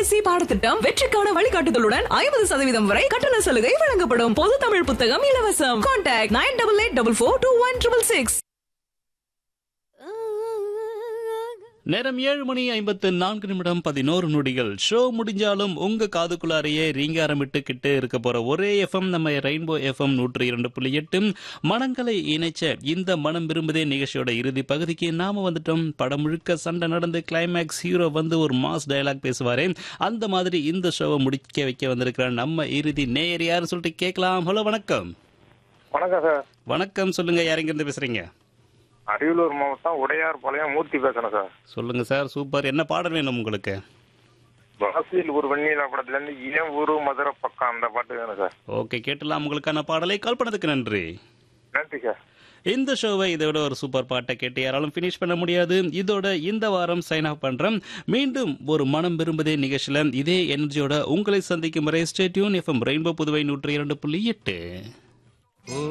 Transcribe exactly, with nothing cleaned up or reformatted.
CBSE பாடத்திட்டம் வெற்றிக்கான வழிகாட்டுதலுடன் ஐம்பது சதவீதம் வரை கட்டண சலுகை வழங்கப்படும். பொது தமிழ் புத்தகம் இலவசம். Contact nine double eight double four two one triple six. நேரம் ஏழு மணி ஐம்பத்து நான்கு நிமிடம் பதினோரு நொடிகள். ஷோ முடிஞ்சாலும் உங்க காதுக்குள்ளாரையே ரீங்காரமிட்டுக்கிட்டு இருக்க போற ஒரே எஃப்எம் நம்ம ரெயின்போ எஃப்எம் நூற்றி இரண்டு புள்ளி எட்டு. மனங்களை இணைச்ச இந்த மனம் விரும்புதே நிகழ்ச்சியோட இறுதி பகுதிக்கு நாம வந்துட்டோம். படம் முழுக்க சண்டை நடந்து கிளைமேக்ஸ் ஹீரோ வந்து ஒரு மாஸ் டயலாக் பேசுவாரே, அந்த மாதிரி இந்த ஷோவை முடிக்க வைக்க வந்திருக்கிற நம்ம இறுதி நேயர் யாருன்னு சொல்லிட்டு கேட்கலாம். ஹலோ, வணக்கம். வணக்கம் சார். வணக்கம், சொல்லுங்க. யார் எங்க இருந்து பேசுறீங்க? அரியலூர் மாவட்டம் உடையார் பாளையம் மூர்த்தி பேசுறேன் சார். சொல்லுங்க சார். சூப்பர். என்ன பாடல் வேணும் உங்களுக்கு? வாசியில் ஒரு வெண்ணிலா படத்துல இருந்து ஏன் ஊரு மதுரை பக்கம் அந்த பாட்டு வேணும் சார். ஓகே, கேட்டலாம். உங்களுக்கான பாடலை கால் பண்ணதுக்கு நன்றி. நன்றி சார். இந்த ஷோவை இதோட ஒரு சூப்பர் பாட்டை கேட்டு யாராலும் பினிஷ் பண்ண முடியாது. இதோட இந்த வாரம் சைன் ஆஃப் பண்றேன். மீண்டும் ஒரு மனம் விரும்புதே நிகழ்ச்சியில இதே எனர்ஜியோட உங்களை சந்திக்கும் வரை stay tune. FM rainbow Puduvai நூற்றி இரண்டு புள்ளி எட்டு.